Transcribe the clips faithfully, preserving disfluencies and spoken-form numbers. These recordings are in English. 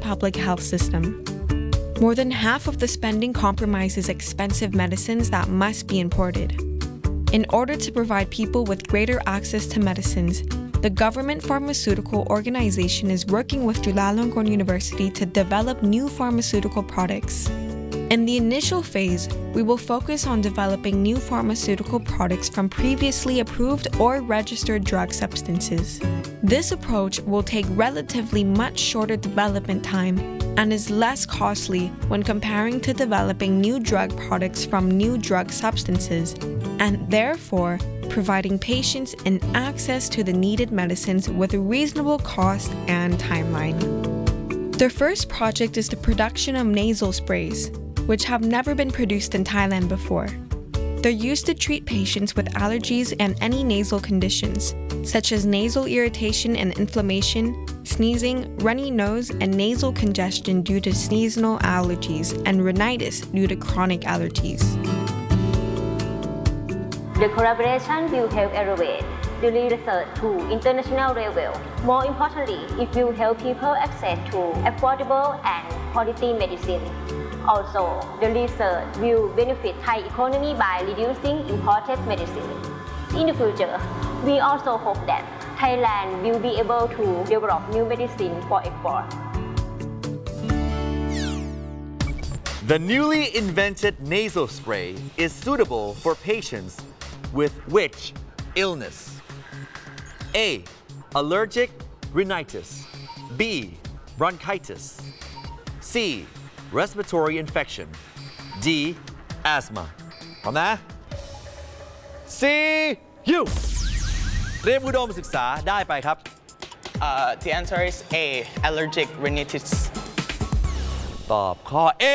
public health system. More than half of the spending compromises expensive medicines that must be imported. In order to provide people with greater access to medicines, the government pharmaceutical organization is working with Chulalongkorn University to develop new pharmaceutical products. In the initial phase, we will focus on developing new pharmaceutical products from previously approved or registered drug substances. This approach will take relatively much shorter development time and is less costly when comparing to developing new drug products from new drug substances, and therefore providing patients an access to the needed medicines with a reasonable cost and timeline. The first project is the production of nasal sprays, which have never been produced in Thailand before. They're used to treat patients with allergies and any nasal conditions, such as nasal irritation and inflammation, sneezing, runny nose, and nasal congestion due to seasonal allergies, and rhinitis due to chronic allergies. The collaboration will help elevate the research to international level. More importantly, it will help people access to affordable and quality medicine. Also, the research will benefit Thai economy by reducing imported medicine. In the future, we also hope that Thailand will be able to develop new medicine for export. The newly invented nasal spray is suitable for patients with which illness? A. Allergic rhinitis. B. Bronchitis. C. Respiratory infection. D. Asthma พร้อมนะ C. U เรียนอุดมศึกษาได้ไปครับ Uh, the answer is A. Allergic rhinitis. ตอบข้อ A.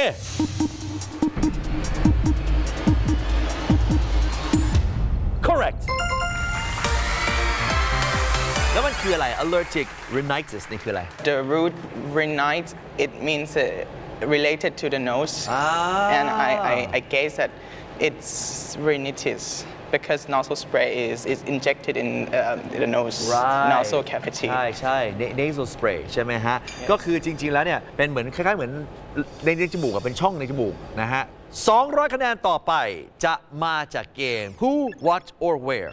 Correct แล้วมันคืออะไร Allergic rhinitis นี่คืออะไร The root rhinitis, it means uh, related to the nose. Ah. And I, I, I guess that it's rhinitis because nasal spray is, is injected in uh, the nose, right. nasal cavity. ใช่ใช่ nasal spray ใช่ไหมฮะ ก็คือจริงๆแล้วเนี่ยเป็นเหมือนคล้ายๆเหมือนในจมูกเป็นช่องในจมูกนะฮะสองร้อยคะแนนต่อไปจะมาจากเกม Who, What, or Where.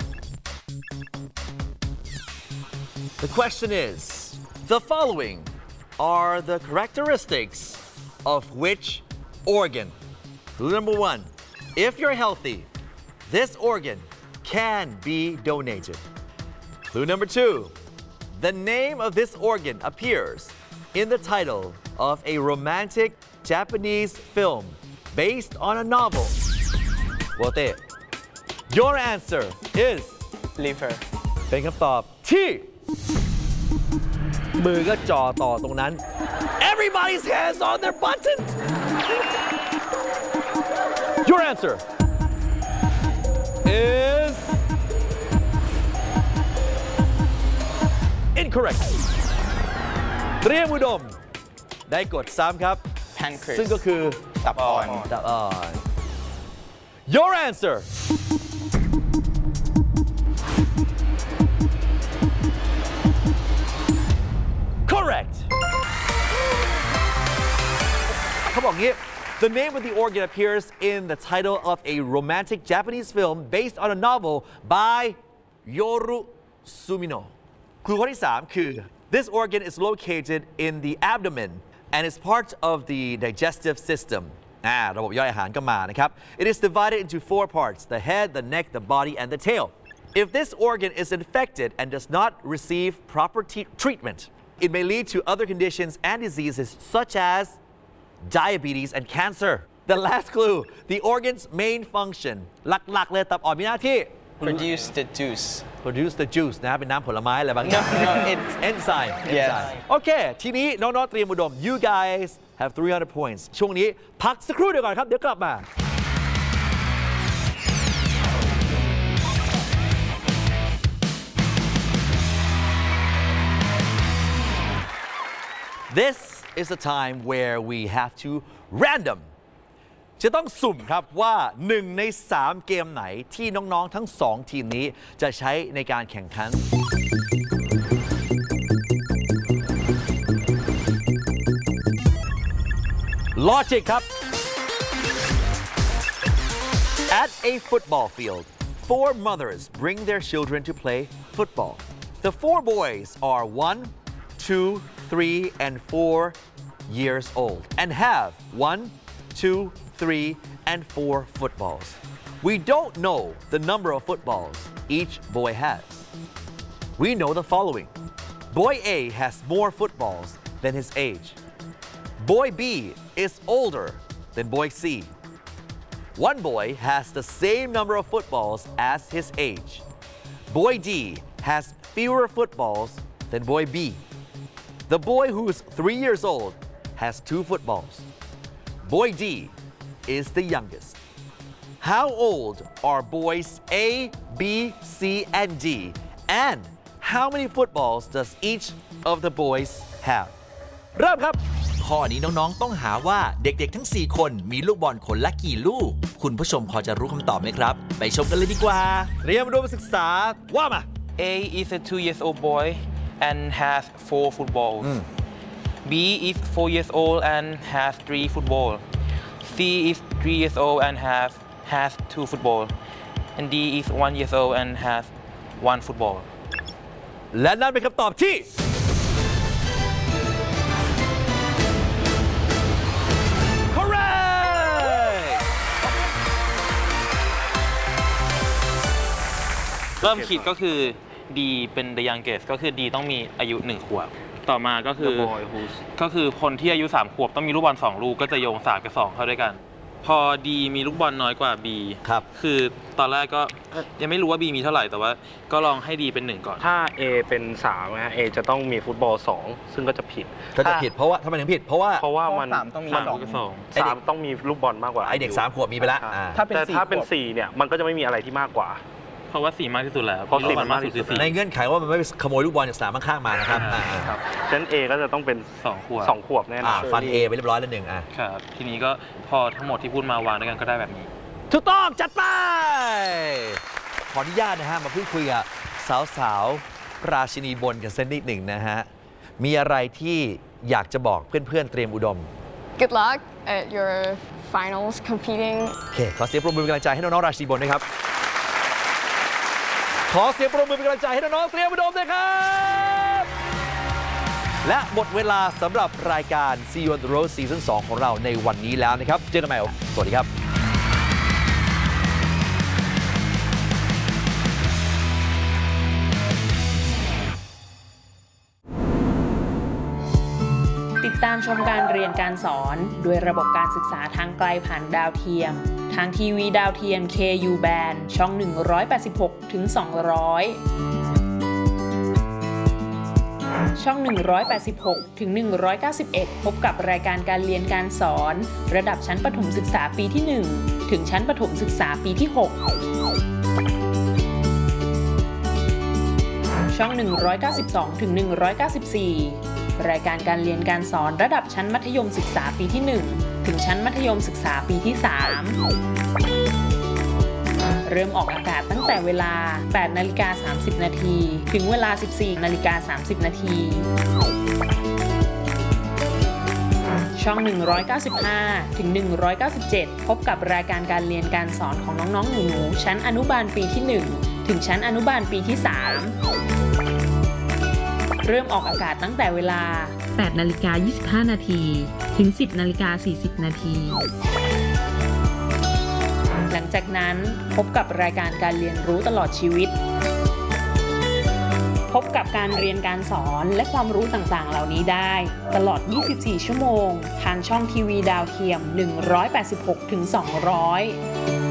The question is, the following are the characteristics of which organ? Clue number one, if you're healthy, this organ can be donated. Clue number two, the name of this organ appears in the title of a romantic Japanese film based on a novel. What it? Your answer is Liver. เป็นคำตอบที่มือก็จ่อต่อตรงนั้น Everybody's hands on their buttons. Your answer is incorrect. เตรียมอุดมได้กดซ้ำครับ Pancreas. ซึ่งก็คือตับอ่อนตับอ่อน Your answer correct เขาบอกงี้ The name of the organ appears in the title of a romantic Japanese film based on a novel by Yoru Sumino ครูข้อที่สามคือ This organ is located in the abdomen and is part of the digestive system อ่าระบบย่อยอาหารก็มานะครับ It is divided into four parts the head the neck the body and the tail If this organ is infected and does not receive proper treatment it may lead to other conditions and diseases such as diabetes and cancer The last clue the organ's main function หลักๆเลยตับอ่อนมีหน้าที่ Produce the juice produce the juice นะเป็นน้ำผลไม้อะไรบางอย่าง No, no, it's enzyme Yes. enzyme โอเคทีนี้น้องๆเตรียมอุดม you guys have three hundred points ช่วงนี้พักสักครู่เดียวก่อนครับเดี๋ยวกลับมา This is a time where we have to random จะต้องสุ่มครับว่าหนึ่งในสามเกมไหนที่น้องๆทั้งสองทีมนี้จะใช้ในการแข่งขัน logic ครับ At a football field, four mothers bring their children to play football. The four boys are one, two, three, and four years old and have one, two, three, and four footballs. We don't know the number of footballs each boy has. We know the following. Boy A has more footballs than his age. Boy B is older than boy C. One boy has the same number of footballs as his age. Boy D has fewer footballs than boy B. The boy who's three years old has two footballs. Boy D is the youngest. How old are boys A, B, C, and D? And how many footballs does each of the boys have? เริ่มครับข้อนี้น้องๆต้องหาว่าเด็กๆทั้งสี่คนมีลูกบอลคนละกี่ลูกคุณผู้ชมพอจะรู้คำตอบไหมครับไปชมกันเลยดีกว่าเรียนรู้ศึกษาว่ามา A is a two years old boy and has four footballs. B is four years old and has three footballs. C is three years old and has has two footballs. And D is one years old and has one football. และนั่นเป็นคำตอบที่เริ่มคิดก็คือ D เป็น the youngest ก็คือ D ต้องมีอายุหนึ่งขวบต่อมาก็คือก็คือคนที่อายุสามขวบต้องมีลูกบอลสองลูกก็จะโยงสามกับสองเข้าด้วยกันพอ D มีลูกบอลน้อยกว่า B ครับคือตอนแรกก็ยังไม่รู้ว่า B มีเท่าไหร่แต่ว่าก็ลองให้ D เป็นหนึ่งก่อนถ้า A เป็นสามนะฮะ A จะต้องมีฟุตบอลสองซึ่งก็จะผิดก็จะผิดเพราะว่าทำไมถึงผิดเพราะว่าเพราะว่ามันต้องมีสองสองสามต้องมีลูกบอลมากกว่าไอเด็กสามขวบมีไปแล้วแต่ถ้าเป็นสี่เนี่ยมันก็จะไม่มีอะไรที่มากกว่าเพราะว่าสี่มากที่สุดแล้วเพราะสี่มันมากที่สุดในเงื่อนไขว่ามันไม่ขโมยลูกบอลจากสนามข้างๆมานะครับฉะนั้น A ก็จะต้องเป็นสองขวบสองขวบแน่นอนฟัน A ไปเรียบร้อยแล้วหนึ่งอ่ะครับทีนี้ก็พอทั้งหมดที่พูดมาวางด้วยกันก็ได้แบบนี้ถูกต้องจัดไปขออนุญาตนะฮะมาพูดคุยกับสาวๆราชินีบนกันสักนิดหนึ่งนะฮะมีอะไรที่อยากจะบอกเพื่อนๆเตรียมอุดม Good luck at your finals competing โอเคขอเสียงปรบมือเป็นกำลังใจให้น้องๆราชินีบนด้วยครับขอเสียงปรบมือเป็นกำลังใจให้น้องๆเตรียมอุดมด้วยครับและหมดเวลาสำหรับรายการ See You on the Road ซีซั่นสองของเราในวันนี้แล้วนะครับเจอกันใหม่สวัสดีครับติดตามชมการเรียนการสอนด้วยระบบการศึกษาทางไกลผ่านดาวเทียมทางทีวีดาวเทียม เค ยู Band ช่อง หนึ่งร้อยแปดสิบหกถึงสองร้อย ช่อง หนึ่งร้อยแปดสิบหกถึงหนึ่งร้อยเก้าสิบเอ็ด พบกับรายการการเรียนการสอนระดับชั้นประถมศึกษาปีที่ หนึ่ง ถึงชั้นประถมศึกษาปีที่ หก ช่อง หนึ่งร้อยเก้าสิบสองถึงหนึ่งร้อยเก้าสิบสี่ รายการการเรียนการสอนระดับชั้นมัธยมศึกษาปีที่ หนึ่ง ถึงชั้นมัธยมศึกษาปีที่ สาม เริ่มออกอากาศตั้งแต่เวลา แปดนาฬิกาสามสิบนาที ถึงเวลา สิบสี่นาฬิกาสามสิบนาที ช่อง หนึ่งร้อยเก้าสิบห้าถึงหนึ่งร้อยเก้าสิบเจ็ด พบกับรายการการเรียนการสอนของน้องๆหนูๆชั้นอนุบาลปีที่ หนึ่ง ถึงชั้นอนุบาลปีที่ สาม เริ่มออกอากาศตั้งแต่เวลา แปดนาฬิกายี่สิบห้านาที ถึง สิบนาฬิกาสี่สิบนาที หลังจากนั้นพบกับรายการการเรียนรู้ตลอดชีวิตพบกับการเรียนการสอนและความรู้ต่างๆเหล่านี้ได้ตลอดยี่สิบสี่ชั่วโมงทางช่องทีวีดาวเทียม หนึ่งร้อยแปดสิบหกถึงสองร้อย